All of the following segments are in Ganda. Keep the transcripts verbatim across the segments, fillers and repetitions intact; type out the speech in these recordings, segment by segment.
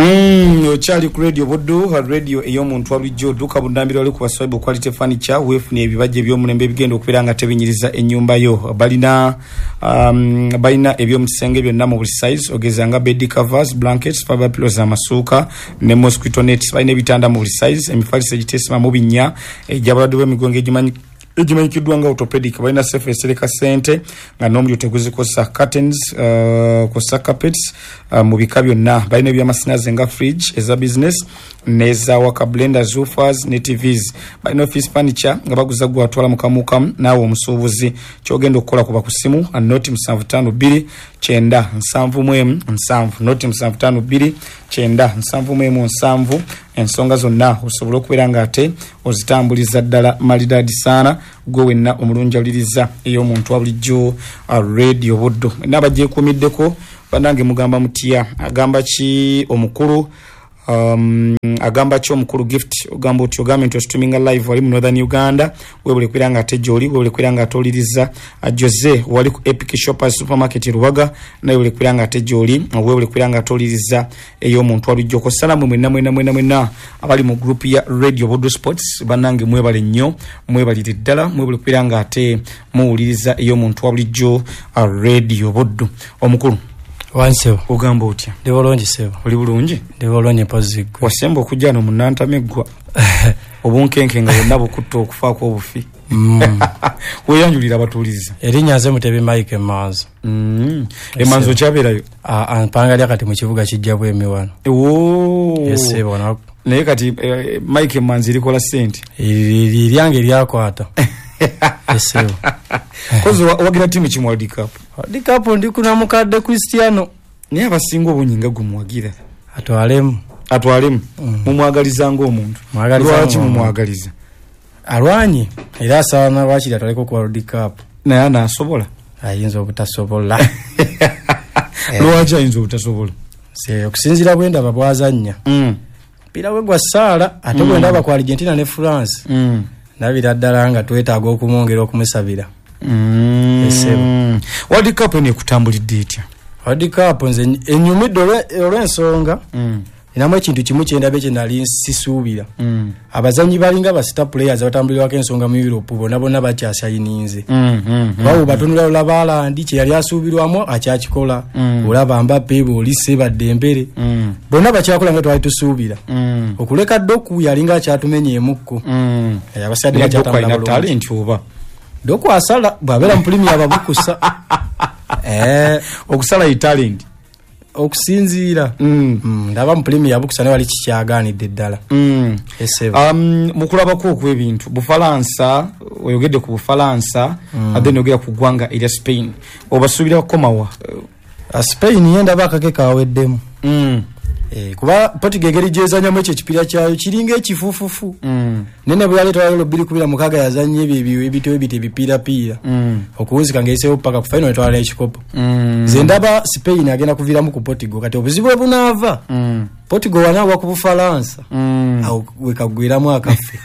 Mm, ochali ku radio Buddu, radio eyomuntu abulijjo duka bundambiro ali ku baswaibu quality furniture wefune ebibajje by'omulembe ebigenda okubiranga tebinyiriza ennyumba yo. Balina um, balina eby'omusenge byonna mu buli size ogezanga bed covers, blankets, fiber pillows amasuka ne mosquito nets. Balina ebitanda mu buli size, emifaliso egitesima mu binnya ejabaladu b'emigongo egimanyi ejimanyikiddwa nga orthopedic. Balina safe esereka sente nga nomulyo teguzikosa curtains, uh, kosa carpets uh, mu bika byonna. Balina eby'amasinazi nga fridge eza business neza waka blenders, zoofers ne T Vs. Balina office furniture nga baguza gwatwala mu kamukamu naawe omusuubuzi. Kyogenda okukola kuba ku simu anoti musanvu ttaano bbiri kyenda nsanvu mu emu nsanvu noti musanvu ttaano bbiri kyenda nsanvu mu emu nsanvu. Ensonga zonna osobola okubeera nga ate ozitambuliza ddala malidadi saana gwe wenna omulungi awuliriza ey'omuntu abulijjo radio Buddu. N'abagyekuumiddeko banange mugamba mutya agamba ki omukulu um, agamba ki omukulu gift ogamba oti ogambe nti osituminga live wali mu Northern Uganda webule kwira nga ate gyoli webule kwira nga atoliriza Jose wali ku Epic Shoppers Supermarket Rubaga naye webule kwira nga ate gyoli webule kwira nga atoliriza ey'omuntu abulijjo ko salamu mwenna mwenna mwenna mwenna abali mu group ya Radio Buddu Sports banange mwebale nnyo mwebalire ddala mwebule kwira nga ate muwuliriza ey'omuntu abulijjo Radio Buddu. Omukulu Wansewo ogamba otya? Ndi bulungi sebo. Oli bulungi? Ndi bulungi pozigwe. Wasemba okujja no munantameggwa. Obunkenke nga bonna bukutta okufaako obufi. Mm. Weyanjulira abatuuliza. Erinnya nze Mutebi Mike Emanzo. Mm. Emanzo kyabeerayo? Ah, mpanga lya kati mu kibuga kijja bw'emiwano. Wo. Ese bona. Naye kati eh, Mike Emanzo likola sente. Iri lyange lyakwata. Ese. Kozo wagira timu ki mu World Cup? World Cup ndi kuna mukadde Cristiano. Naye abasinga obunyinga gumuwagira. Atwalemu. Atwalemu. Mm. Mumwagaliza ng'omuntu. Lwaki mumwagaliza? Alwanyi era saana lwaki atwaleko ku World Cup. Naye anaasobola? Ayinza obutasobola. Lwaki ayinza obutasobola? Se okusinzira bwenda babwazannya. Mm. Pira we gwa Sala ate Mm. bwenda ba Argentina ne France. Mm. Nabira ddala nga twetaaga okumwongera okumusabira. Mm. Esebo. World Cup ne kutambulidde etya? World Cup nze enyumidde olw'ensonga. Mm. Inamu ekintu kimu kyendabe kye nali sisuubira. Mm. Abazanyi balinga ba star players abatambulirwako ensonga mu Europe bonna bonna bakyasayininze. Mm. Mm. Bawo batunula olabala ndi kye yali asuubirwamu akyakikola. Mm. Olaba Mbappe bolise baddembere. Mm. Bonna bakyakola nga twali tusuubira. Mm. Okuleka Doku yalinga akyatumenyeemukko. Mm. Abasadi bakyatambula talent oba. Doku asala bwabera mu Premier ababukusa. Eh, okusala talent. Okusinziira. Mm. Mm, ndaba mu Premier ababukusa ne wali kikyaganidde ddala. Mm. Esebo. Um, mukulabako okw'ebintu Bufalansa oyogedde ku Bufalansa mm. ate n'ogera ku ggwanga erya Spain obasuubira kukomawa? Uh, Spain yenda bakake kaweddemu. Mm. Eh, kuba Portugal geri jezanyamu ekyo kipira kyayo kiringa ekifufufu. Mm. Nene bwali twalalo bbiri kubira mukaga yazanye ebyo ebito ebito ebipira pira. Mm. Okuwuzika ngeisewo paka ku final twala ekikopo. Mm. Zendaba Spain agenda kuviramu ku Portugal kati obuzibu ebunava. Mm. Portugal wanawa ku Bufalansa. Mm. Au wekagwiramu akafe.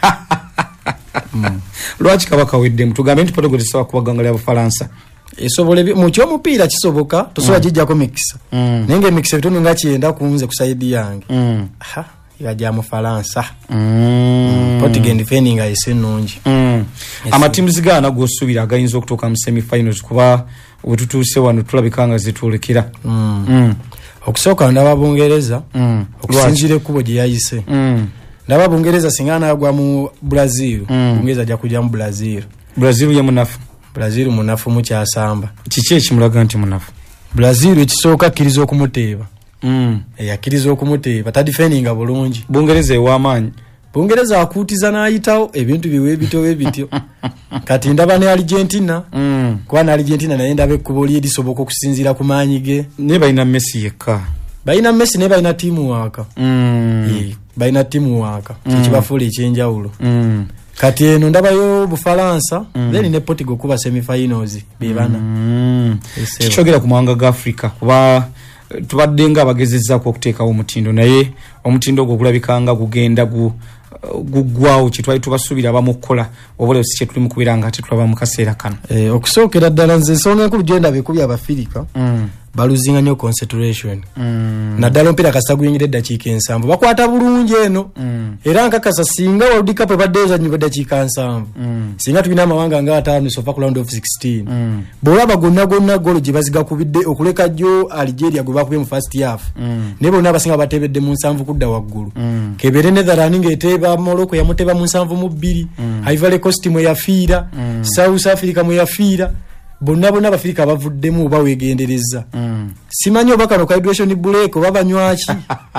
Mm. Lwaki kabaka weddemu tugambe nti Portugal tesobola kubagangalira Bufalansa? Esobole mu kyo mupiira kisoboka tosobola mm. jijjako mikisa. Mm. Nenge mikisa bitonu nga kyenda kunze ku side yange. Mm. Ha yaja mu Faransa. Mm. Mm. Portugal defending ayise nungi. Mm. Amatimu gana gosubira agayinza okutuuka mu semi finals kuba wetutuuse wano tulabikanga zitulekera. Mm. Mm. Okusooka ndaba Bungereza mm. okusinzira ekkubo gye yayise. Mm. Ndaba Bungereza singa anagwa mu Brazil. Mm. Bungereza ajja kujja mu Brazil. Brazil ye munafu. Brazil munafu mu kyasamba. Kiki ekimulaga nti munafu? Brazil ekisooka akkiriza okumuteeba. Mm. Eyakkiriza okumuteeba tadifendinga bulungi. Bungereza ew'amaanyi. Bungereza akuutiza n'ayitawo ebintu biwe ebito ebityo. Kati ndaba ne Argentina. Mm. Kuba ne Argentina naye ndaba ekkubo lye lisoboka okusinziira ku maanyi ge. Ne balina Messi yekka. Balina Messi ne balina tiimu waaka. Mm. E, balina tiimu waaka. Mm. Kikibafuula ekyenjawulo. Mm. Kati eno ndabayo Bufalansa mm. then ne Portugal kuba semi finals bebana. Mm. Kichogera ku mawanga ga Africa kuba tubadde nga abagezezzaako okuteekawo omutindo naye omutindo ogwo gulabikanga gugenda gu gugwawo kitwali tubasuubira abamu okukola obolewo si kye tuli mu kubeera nga ate tulaba mu kaseera kano. Eh, okusookera ddala nze ensonga enkulu gye ndaba ekubya Abafirika mm. baluzinga nyo concentration mm. naddala mpira kasita guyingire eddakiika ensanvu bakwata bulungi eno mm. era nkakasa singa World Cup baddeeza nnyo eddakiika nsanvu mm. singa tulina amawanga nga ataano sofa ku round of sixteen mm. bwolaba gonna gonna golo gye baziga kubidde okuleka jjo Algeria gwe bakubye mu first half mm. ne bonna abasinga batebedde mu nsanvu kudda waggulu mm. kebere Netherlands ng'eteeba Morocco yamuteba mu nsanvu mu bbiri mm. Ivory Coast mwe yafiira mm. South Africa mwe yafiira bonna bonna Abafirika bavuddemu bawegendereza mm. simanyi oba kano hydration break oba banywaki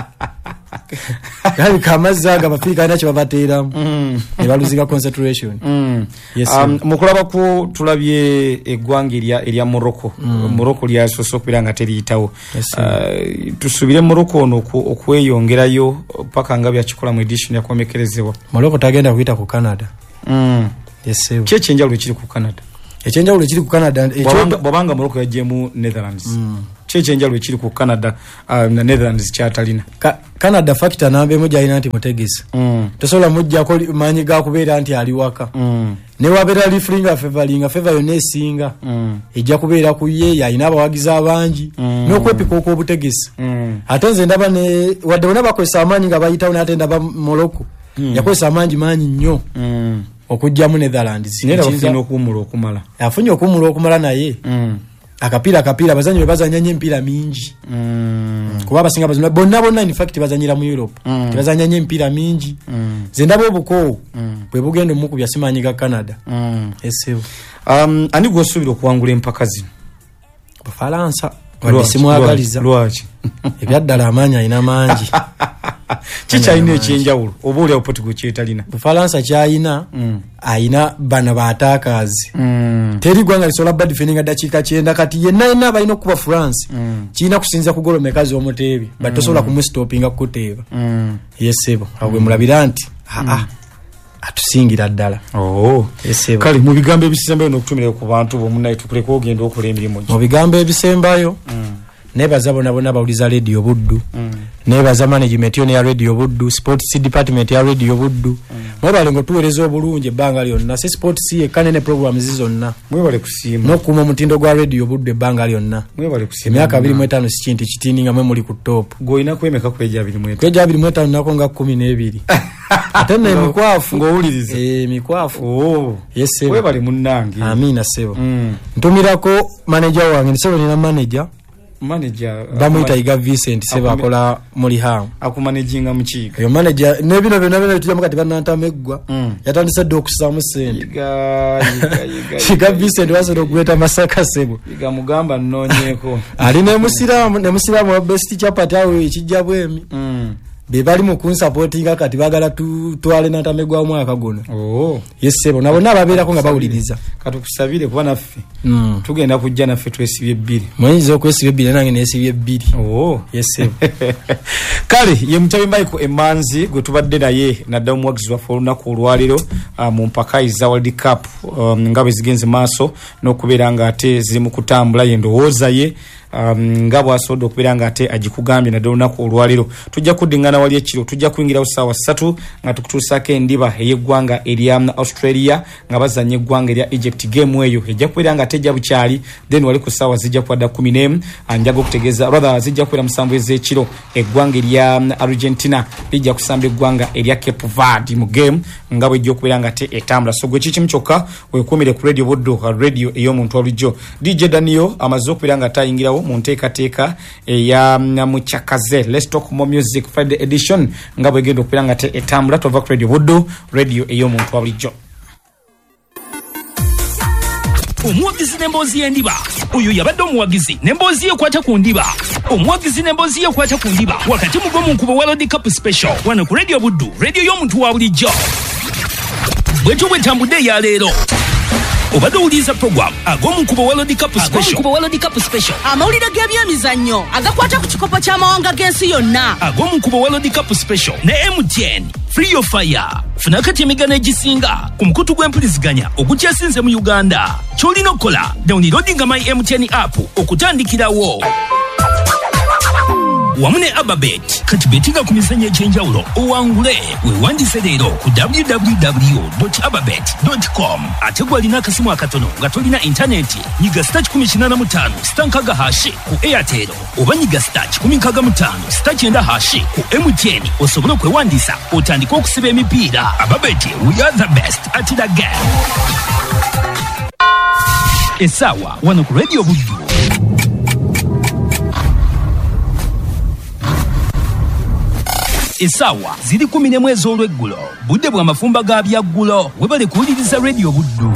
kali kamazaga Abafirika nakyo babateeramu mm. ne baluzinga concentration mm. yes, um, mukulaba ku tulabye eggwanga erya erya Morocco mm. Morocco lya soso kubiranga teriyitawo yes, uh, tusubire Morocco ono okweyongerayo paka nga byakikola mu edition yakomekerezebwa Morocco tagenda kuyita ku Canada mm. yes, kye kyenjawulo kiri ku Canada ekyenjawulo kiri ku Canada bwabanga Morocco yajje mu Netherlands mm. kye ekyenjawulo kiri ku Canada uh, na Netherlands kyatalina Ka Canada factor nambe moja ina nti mutegesa mm. tosobola mujja ko manyi ga kubeera nti ali waka mm. ne wabera lifringa favoringa favor yone singa mm. ejja kubeera ku ye yalina abawagiza abangi mm. n'okwepika obutegesa mm. ate nze ndaba ne wadde bona bakozesa amaanyi nga bayitawo n'ate ndaba Morocco mm. yakozesa amaanyi manyi nnyo mm. okujja mu Netherlands nera bafuna okumula okumala afunye okumula okumala naye mm. akapira akapira bazanyi bwe bazanya nnyo empira mingi mm. kuba abasinga bazanya bonna bonna in fact bazanyira mu Europe mm. tebazanya nnyo empira mingi mm. zendaba obuko mm. bwe bugendo muku bya simanyi ga Canada mm. eseo um, ani gwosubira okuwangula empaka zino Bufaransa wadde simwagaliza lwaki ebyaddala amaanyi alina mangi kikyalina ekyenjawulo oba oli awo Portugal kyetalina Bufaransa kyalina mm. ayina bana baataakazi mm. teri gwanga lisobola bad defending dakiika kyenda kati yenna yenna abalina okuba France mm. kirina kusinza ku golo mekazi omuteebi mm. but tosobola kumustopinga kuteeba mm. yesebo awo bwe mulabira nti mm. aa atusingira ddala oh yesebo kale mu bigambo ebisembayo n'okutumira ku bantu bomunaye tukuleka ogenda okola emirimu mu bigambo ebisembayo mm. nebaza bona bona bawuliza Radio Buddu mm. nebaza management yone ya Radio Buddu sports department ya Radio Buddu mm. mwebale ngo tuwerezo obulungi ebbanga lyonna se sports ye kanene programs zizonna mwebale kusiima no kuma mutindo gwa Radio Buddu ebbanga lyonna mwebale kusiima emyaka abiri mu etaano sikinti kitininga mwe muli ku top goina kwemeka kweja abiri mu etaano kweja abiri mu etaano nako nga kumi n'ebiri atenne emikwafu ngowuliriza eh mikwafu oh yes mwebale munnange amina sebo mm. ntumirako manager wange nsebo nina manager manager bamuyita Iga Vincent seba akola muri hamu akumanaginga mukiika yo manager nebino bino bino tujja mukati banantameggwa mm. yatandise dde okusamu sente Iga Iga Iga Vincent wasobola okugweta Masaka sebo Iga mugamba nnonyeeko ali ne musiramu ne musiramu wa best chapati awo ekijja bwemi mm. be bali mu kunsupportinga kati bagala tu twale natamegwa mwaka guno oh yesebo nabo nababeera ko nga bawuliriza kati kusabire kuba naffe mm. tugenda kujja naffe twesibye bbiri mwenyizo kwesibye bbiri nange nesibye bbiri oh yesebo kale ye mutabi Michael Emanzi gwe tubadde naye nadda omwagizi waffe olunaku olwaliro uh, mu mpaka za World Cup um, nga bwe zigenze maaso n'okubeera nga ate ziri mu kutambula ye ndowooza ye um, nga bwasobodde okubeera nga ate agikugambye nadda olunaku olwaliro tujja kuddingana wali ekiro tujja kuyingira ssaawa ssatu nga tukutuusako endiba ey'eggwanga erya Australia nga bazanya eggwanga erya Egypt game eyo ejja kubeera nga tejja bukyali then wali ku ssaawa zijja kwadda kumi n'emu njaga okutegeeza rather zijja kubeera musanvu ez'ekiro eggwanga erya Argentina lijja kusamba eggwanga erya Cape Verde mu game nga bwejja okubeera nga te etambula so gwe kikimu kyokka weekuumire ku Radio Buddu radio ey'omuntu walujo D J Daniel amaze okubeera nga tayingirawo mu nteekateeka eya mukyakaze Let's Talk More Music Friday edition nga bwegenda okubeera nga te etambula tova ku Radio Buddu radio ey'omuntu walujo omuwagizi n'emboozi y'endiba oyo yabadde omuwagizi n'emboozi ye kwata ku ndiba omuwagizi n'emboozi ye kwata ku ndiba wakati mugo mu nkubo wa World Cup special wano ku Radio Buddu radio y'omuntu wa bulijjo bwetu bwetambudde eya leero obadde owuliriza program ag'omunkubo wa World Cup special ag'omunkubo wa World Cup special amawulire g'ebyemizannyo agakwata ku kikopo ky'amawanga g'ensi yonna ag'omunkubo wa World Cup special ne M T N free your fire funa kati emigano egisinga ku mukutu gw'empuliziganya ogukyasinze mu Uganda ky'olina okukola downloadinga my M T N app okutandikirawo wamu ne Ababet kati betinga ku mizannyo egy'enjawulo owangule weewandise leero ku w w w dot ababet dot com ate gwalina akasimu akatono nga tolina intaneti nyiga star kikumi kinaana mu ttaano star nkaaga hashi ku Airtel oba nyiga star kikumi nkaaga mu ttaano star kyenda hashi ku M T N osobole okwewandiisa otandike okusiba emipiira. Ababet, we are the best at the game. Essaawa wano ku Radio Buddu. Essaawa ziri kumi n'emu ez'olweggulo budde bwa mafumba ga byaggulo webale kuwuliriza Radio Buddu.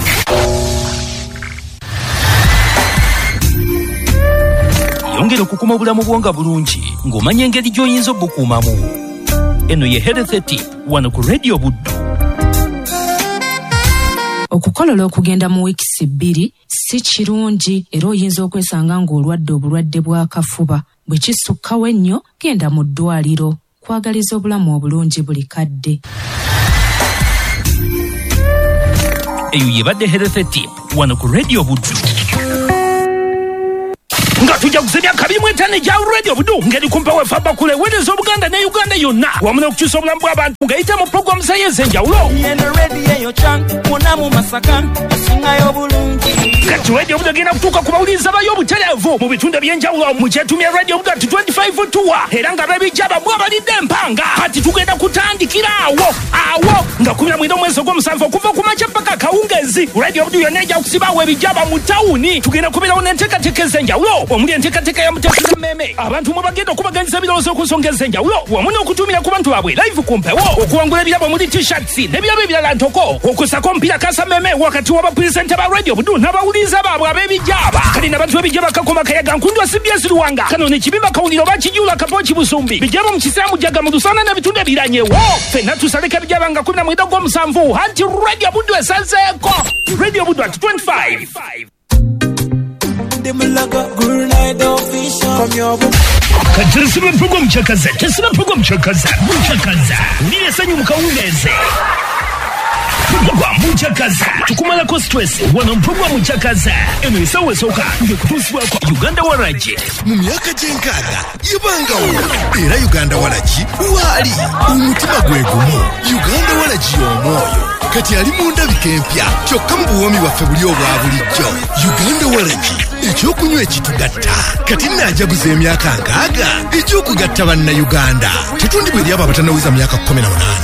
Yongera okukuma obulamu bwonga bulungi ng'omanya engeri gy'oyinza obukuumamu. Eno ye Health Tip wano ku Radio Buddu. Okukolola okugenda mu wiikisi bbiri si kirungi era oyinza okwesanga ng'olwadde obulwadde bw'akafuba. Bwe kisukkawo ennyo genda mu ddwaliro. Kwagaliza obulamu obulungi buli kadde. Eyo yebadde Health Tip wano ku Radio Buddu. Nga tujja kusebya kabiri mu etaano gya Radio Buddu ngeri kumpa wefa bakule weereza Obuganda ne Uganda yonna wamu n'okukyusa obulamu bw'abantu ng'eyita mu pulogulaamu z'enjawulo. Kati Radio Buddu egenda kutuuka ku bawuliriza bayo obutereevu mu bitundu eby'enjawulo mu kyetumya Radio Buddu ati twenty-five tour era nga babijjaba mwabalidde empanga kati tugenda kutandikira awo awo nga kumi na mwenda omwezi ogw'omusanvu okuva ku makya paka kawungezi. Radio Buddu yonna ejja kusibaawo ebijjaba mu tawuni. Tugenda kubeerawo n'enteekateeka ez'enjawulo omuli enteekateeka ya Mutesa Meme abantu mwe bagenda okubaganyiza ebirowoozo ku nsonga ez'enjawulo wamu n'okutumira ku bantu baabwe live ku mpewo okuwangula ebirabo omuli t-shirts n'ebirabo ebirala ntoko okusako omupiira Kasa Meme wakati w'abapulisente ba Radio Buddu n'abawuliriza baabwe ab'ebijjaba kali n'abantu b'ebijjaba Kakoma Kayaga Nkundu C B S Luwanga kano n'ekibimba Kawuliro bakijula Kapooki Busumbi bijjaba mu Kisaamu Jaga mu Lusana n'ebitundu ebiranyewo ffenna tusaleka ebijjaba nga kumi na mwenda gw'omusanvu anti Radio Buddu esazeeko. Radio Buddu at twenty-five. Katirisibe mpugo mchakaza, tisibe mpugo mchakaza, mchakaza, ndiye sanyu mkawungeze. Mpugo mchakaza, tukumalako stress, wana mpugo mchakaza. Eno isawe soka, nge kutuswa kwa Uganda Waraji. Mumiaka jenkaga, yibangawo. Era Uganda Waraji, wali. Umutima gwegumu, Uganda Waraji yomoyo. Kati ali munda bikempya kyokka mu buwomi bwaffe buli obwa bulijjo. Uganda Waraji ekyokunywa ekitugatta kati naajaguza emyaka nkaaga ekyokugatta bannayuganda. Tetundibwa eri abo abatannaweza myaka kumi na munaana.